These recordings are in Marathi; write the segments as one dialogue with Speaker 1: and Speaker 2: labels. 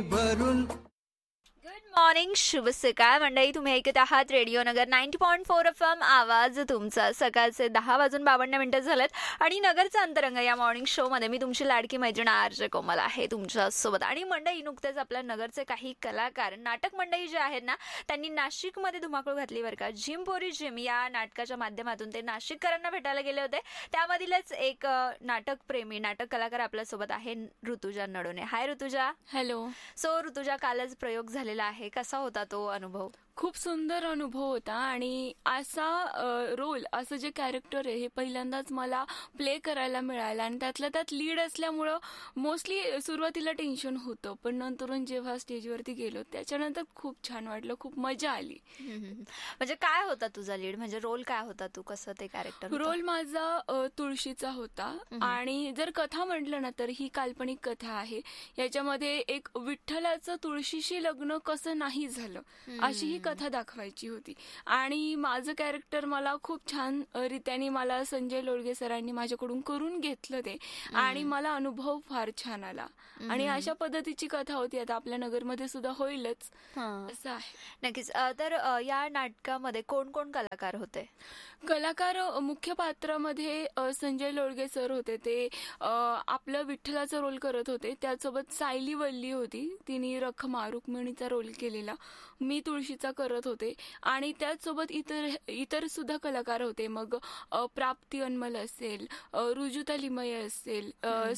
Speaker 1: भरून.
Speaker 2: गुड मॉर्निंग, शुभ सकाळ मंडळी. तुम्ही ऐकत आहात रेडिओ नगर 90.4 FM. आवाज तुमचा. सकाळचे 10:52 झालेत आणि नगरचा अंतरंग या मॉर्निंग शो मध्ये मी तुमची लाडकी मैत्रीण आरजे कोमल आहे तुमच्या सोबत. आणि मंडळी, नुकतेच आपल्या नगरचे काही कलाकार, नाटक मंडळी जे आहेत ना, त्यांनी नाशिकमध्ये धुमाकूळ घातली बरं का. जिम पोरी जिम या नाटकाच्या माध्यमातून ते नाशिककरांना भेटायला गेले होते. त्यामधीलच एक नाटक प्रेमी, नाटक कलाकार आपल्यासोबत आहे, ऋतुजा नडोने. हाय ऋतुजा.
Speaker 3: हॅलो.
Speaker 2: सो ऋतुजा, कालच प्रयोग झालेला आहे, कसा होता तो अनुभव?
Speaker 3: खूप सुंदर अनुभव होता आणि असा रोल, असं जे कॅरेक्टर आहे हे पहिल्यांदाच मला प्ले करायला मिळालं आणि त्यातल्या त्यात लीड असल्यामुळं मोस्टली सुरुवातीला टेन्शन होतं, पण नंतरून जेव्हा स्टेजवरती गेलो त्याच्यानंतर खूप छान वाटलं, खूप मजा आली.
Speaker 2: म्हणजे काय होता तुझा लीड, म्हणजे रोल काय होता, तू कसं ते कॅरेक्टर?
Speaker 3: रोल माझा तुळशीचा होता आणि जर कथा म्हटलं ना तर ही काल्पनिक कथा आहे. याच्यामध्ये एक विठ्ठलाचं तुळशीशी लग्न कसं नाही झालं अशी ही कथा दाखवायची होती आणि माझं कॅरेक्टर मला खूप छान रीत्याने मला संजय लोळगे सरांनी माझ्याकडून करून घेतलं ते आणि मला अनुभव फार छान आला आणि अशा पद्धतीची कथा होती. आता आपल्या नगरमध्ये सुद्धा होईलच असं आहे.
Speaker 2: नक्कीच. तर या नाटकामध्ये कोण कोण कलाकार होते?
Speaker 3: कलाकार मुख्य पात्रामध्ये संजय लोळगे सर होते, ते आपलं विठ्ठलाचा रोल करत होते. त्यासोबत सायली वल्ली होती, तिने रखमा रुक्मिणीचा रोल केलेला. मी तुळशीचा करत होते आणि त्याचसोबत इतर सुद्धा कलाकार होते. मग प्राप्ती अनमल असेल, रुजुता लिमये असेल,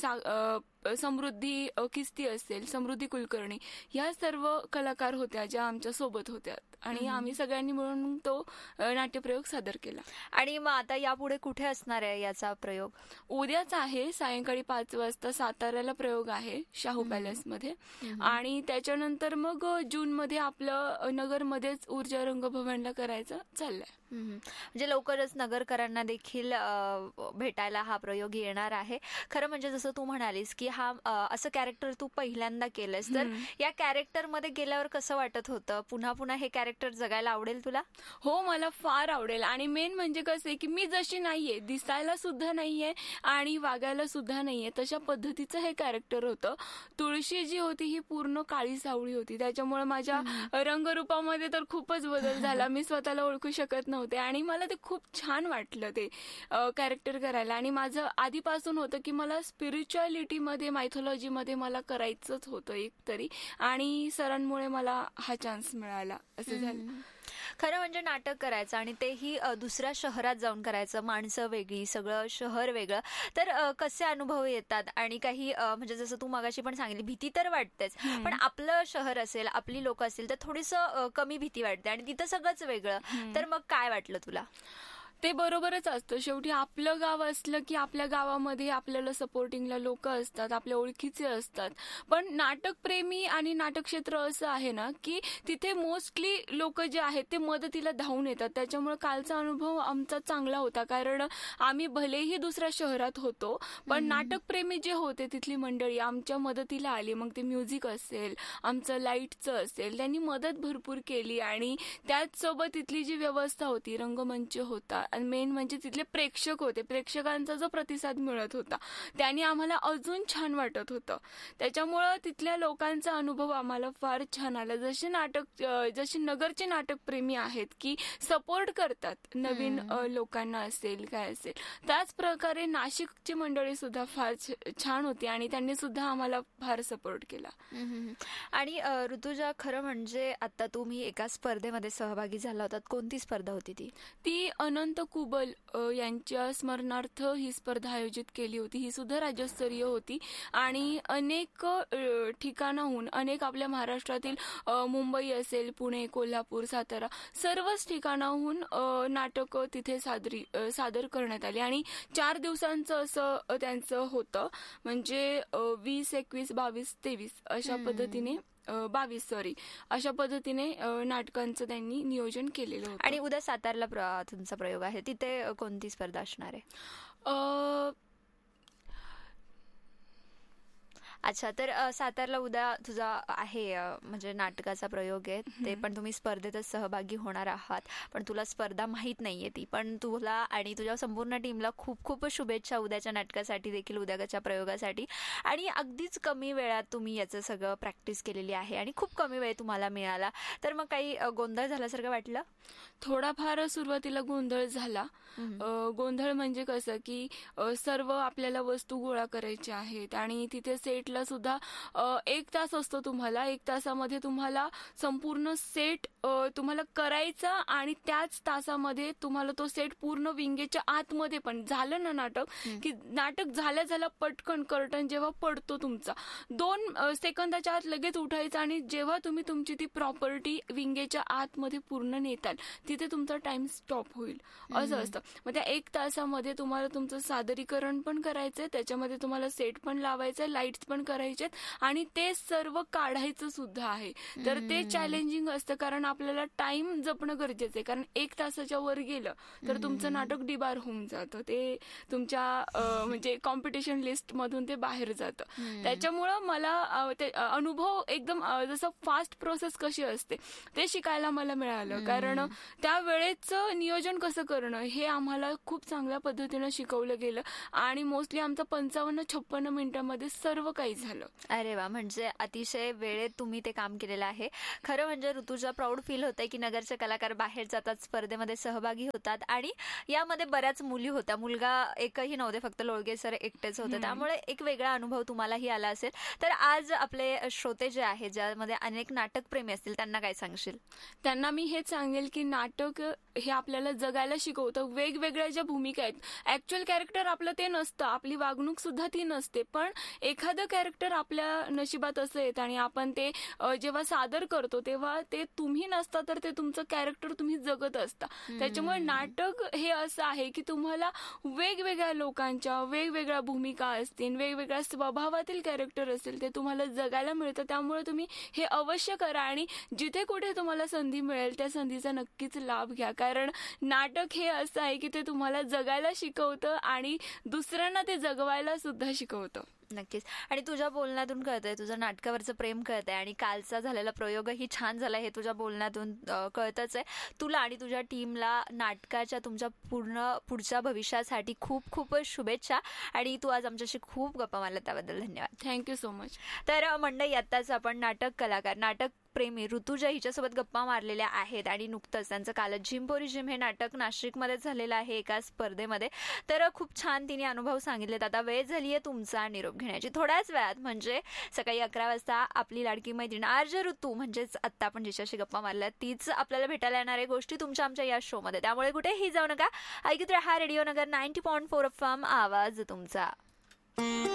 Speaker 3: समृद्धी किस्ती असेल, समृद्धी कुलकर्णी, ह्या सर्व कलाकार होत्या ज्या आमच्या सोबत होत्या आणि आम्ही सगळ्यांनी मिळून तो नाट्यप्रयोग सादर केला.
Speaker 2: आणि मग आता यापुढे कुठे असणार आहे याचा प्रयोग?
Speaker 3: उद्याच आहे, सायंकाळी 5 वाजता साताऱ्याला प्रयोग आहे शाहू पॅलेसमध्ये आणि त्याच्यानंतर मग जूनमध्ये आपलं नगरमध्येच ऊर्जा रंगभवनला करायचं चाललंय.
Speaker 2: म्हणजे लवकरच नगरकरांना देखील भेटायला हा प्रयोग येणार आहे. खरं म्हणजे जसं तू म्हणालीस की हा असं कॅरेक्टर तू पहिल्यांदा केलंस, तर या कॅरेक्टर मध्ये गेल्यावर कसं वाटत होतं? पुन्हा पुन्हा हे कॅरेक्टर जगायला आवडेल तुला?
Speaker 3: हो, मला फार आवडेल आणि मेन म्हणजे कसं आहे की मी जशी नाहीये, दिसायला सुद्धा नाहीये आणि वागायला सुद्धा नाहीये, तशा पद्धतीचं हे कॅरेक्टर होतं. तुळशी जी होती ही पूर्ण काळी सावळी होती, त्याच्यामुळे माझ्या रंगरूपामध्ये तर खूपच बदल झाला. मी स्वतःला ओळखू शकत नव्हते आणि मला ते खूप छान वाटलं ते कॅरेक्टर करायला. आणि माझं आधीपासून होतं की मला स्पिरिच्युअलिटीमध्ये, मायथॉलॉजीमध्ये मला करायचंच होतं एक तरी, आणि सरांमुळे मला हा चान्स मिळाला, असं झालं.
Speaker 2: खरं म्हणजे नाटक करायचं आणि तेही दुसऱ्या शहरात जाऊन करायचं, माणसं वेगळी, सगळं शहर वेगळं, तर कसे अनुभव येतात? आणि काही म्हणजे जसं तू मगाशी पण सांगितली, भीती तर वाटतेच, पण आपलं शहर असेल, आपली लोक असतील तर थोडीसं कमी भीती वाटते आणि तिथं सगळंच वेगळं, तर मग काय वाटलं तुला?
Speaker 3: ते बरोबरच असतं. शेवटी आपलं गाव असलं की आपल्या गावामध्ये आपल्याला सपोर्टिंगला लोक असतात, आपल्या ओळखीचे असतात. पण नाटकप्रेमी आणि नाटक क्षेत्र असं आहे ना की तिथे मोस्टली लोक जे आहेत ते मदतीला धावून येतात. त्याच्यामुळे कालचा अनुभव आमचा चांगला होता, कारण आम्ही भलेही दुसऱ्या शहरात होतो पण नाटकप्रेमी जे होते तिथली मंडळी आमच्या मदतीला आली. मग ते म्युझिक असेल, आमचं लाईटचं असेल, त्यांनी मदत भरपूर केली आणि त्याचसोबत तिथली जी व्यवस्था होती, रंगमंच होता आणि मेन म्हणजे तिथले प्रेक्षक होते, प्रेक्षकांचा जो प्रतिसाद मिळत होता त्याने आम्हाला अजून छान वाटत होतं. त्याच्यामुळं तिथल्या लोकांचा अनुभव आम्हाला फार छान आला. जसे नगरचे नाटकप्रेमी आहेत की सपोर्ट करतात नवीन लोकांना असेल काय असेल, त्याच प्रकारे नाशिकची मंडळी सुद्धा फार छान होती आणि त्यांनी सुद्धा आम्हाला फार सपोर्ट केला.
Speaker 2: आणि ऋतुजा, खरं म्हणजे आता तुम्ही एका स्पर्धेमध्ये सहभागी झाला होतात, कोणती स्पर्धा होती ती?
Speaker 3: ती अनंत कुबल यांच्या स्मरणार्थ ही स्पर्धा आयोजित केली होती. ही सुद्धा राज्यस्तरीय होती आणि अनेक ठिकाणाहून, अनेक आपल्या महाराष्ट्रातील मुंबई असेल, पुणे, कोल्हापूर, सातारा, सर्वच ठिकाणाहून नाटक तिथे सादर करण्यात आली आणि 4 दिवसांचं असं त्यांचं होतं. म्हणजे 20, 21, 22, 23 अशा पद्धतीने 22 अशा पद्धतीने नाटकांचं त्यांनी नियोजन केलेलं होतं.
Speaker 2: आणि उद्या सातारला तुमचा प्रयोग आहे, तिथे कोणती स्पर्धा असणार आहे? अच्छा, तर सातारला उद्या तुझा आहे म्हणजे नाटकाचा प्रयोग आहे, ते पण तुम्ही स्पर्धेतच सहभागी होणार आहात. पण तुला स्पर्धा माहीत नाहीये ती, पण तुला आणि तुझ्या संपूर्ण टीमला खूप खूप शुभेच्छा उद्याच्या नाटकासाठी देखील, उद्याच्या प्रयोगासाठी. आणि अगदीच कमी वेळात तुम्ही याचं सगळं प्रॅक्टिस केलेली आहे आणि खूप कमी वेळ तुम्हाला मिळाला, तर मग काही गोंधळ झाल्यासारखं वाटलं?
Speaker 3: थोडाफार सुरुवातीला गोंधळ झाला. गोंधळ म्हणजे कसं की सर्व आपल्याला वस्तू गोळा करायच्या आहेत आणि तिथे सेटला सुद्धा 1 तास असतो तुम्हाला. 1 तासामध्ये तुम्हाला संपूर्ण सेट तुम्हाला करायचा आणि त्याच तासामध्ये तुम्हाला तो सेट पूर्ण विंगेच्या आतमध्ये पण झालं ना नाटक, की नाटक झाल्या पटकन कर्टन जेव्हा पडतो तुमचा 2 सेकंदाच्या आत लगेच उठायचं आणि जेव्हा तुम्ही तुमची ती प्रॉपर्टी विंगेच्या आतमध्ये पूर्ण नेताल तिथे तुमचा टाइम स्टॉप होईल असं असतं. मग त्या 1 तासामध्ये तुम्हाला तुमचं सादरीकरण पण करायचंय, त्याच्यामध्ये तुम्हाला सेट पण लावायचंय, लाईट्स पण करायचे आणि ते सर्व काढायचं सुद्धा आहे. तर ते चॅलेंजिंग असतं कारण आपल्याला टाइम जपणं गरजेचं आहे. कारण 1 तासाच्या वर गेलं तर तुमचं नाटक डिबार होऊन जातं, ते तुमच्या म्हणजे कॉम्पिटिशन लिस्ट मधून ते बाहेर जातं. त्याच्यामुळं मला ते अनुभव एकदम जसं फास्ट प्रोसेस कशी असते ते शिकायला मला मिळालं. कारण त्यावेळेचं नियोजन कसं करणं हे आम्हाला खूप चांगल्या पद्धतीनं शिकवलं गेलं आणि मोस्टली आमचं 55-56 मिनिटांमध्ये सर्व काही झालं.
Speaker 2: अरे वा, म्हणजे अतिशय वेळेत तुम्ही ते काम केलेलं आहे. खरं म्हणजे ऋतुजा प्राऊड फील होतंय की नगरचे कलाकार बाहेर जातात, स्पर्धेमध्ये सहभागी होतात आणि यामध्ये बऱ्याच मुली होत्या, मुलगा एकही नव्हते, फक्त लोळगे सर एकटेच होते, त्यामुळे एक वेगळा अनुभव तुम्हालाही आला असेल. तर आज आपले श्रोते जे आहे, ज्यामध्ये अनेक नाटकप्रेमी असतील, त्यांना काय सांगशील?
Speaker 3: त्यांना मी हेच सांगेल की नाटक हे आपल्याला जगायला शिकवतं. वेगवेगळ्या ज्या भूमिका आहेत, ऍक्च्युअल कॅरेक्टर आपलं ते नसतं, आपली वागणूक सुद्धा ती नसते, पण एखादं कॅरेक्टर आपल्या नशिबात असं येतं आणि आपण ते जेव्हा सादर करतो तेव्हा ते तुम्ही नसता तर ते तुमचं कॅरेक्टर तुम्ही जगत असता. त्याच्यामुळे नाटक हे असं आहे की तुम्हाला वेगवेगळ्या लोकांच्या वेगवेगळ्या भूमिका असतील, वेगवेगळ्या स्वभावातील कॅरेक्टर असतील, ते तुम्हाला जगायला मिळतं. त्यामुळे तुम्ही हे अवश्य करा आणि जिथे कुठे तुम्हाला संधी मिळेल त्या संधीचा नक्कीच लाभ घ्या. कारण नाटक हे असं आहे की ते तुम्हाला जगायला शिकवतं आणि दुसऱ्यांना ते जगवायला सुद्धा शिकवतं.
Speaker 2: नक्कीच. आणि तुझ्या बोलण्यातून कळतंय, तुझं नाटकावरचं प्रेम कळतंय आणि कालचा झालेला प्रयोगही छान झाला हे तुझ्या बोलण्यातून कळतच आहे. तुला आणि तुझ्या टीमला नाटकाच्या तुमच्या पुढच्या भविष्यासाठी खूप खूप शुभेच्छा आणि तू आज आमच्याशी खूप गप्पा मारल्या त्याबद्दल धन्यवाद.
Speaker 3: Thank you so much.
Speaker 2: तर मंडळी, आत्ताच आपण नाटक कलाकार, नाटक प्रेमी ऋतुजा हिच्यासोबत गप्पा मारलेल्या आहेत आणि नुकतंच त्यांचं कालच झिम्पोरी झिम हे नाटक नाशिकमध्ये झालेलं आहे एका स्पर्धेमध्ये. तर खूप छान तिने अनुभव सांगितलेत. आता वेळ झाली आहे तुमचा निरोप घेण्याची. थोड्याच वेळात म्हणजे सकाळी 11 वाजता आपली लाडकी मैत्रीण आरजे ऋतू, म्हणजेच आत्ता आपण जिच्याशी गप्पा मारल्या तीच आपल्याला भेटायला येणार आहे गोष्टी तुमच्या आमच्या या शो मध्ये. त्यामुळे कुठेही जाऊ नका, ऐकत राहा रेडिओ नगर 90.4 FM, आवाज तुमचा.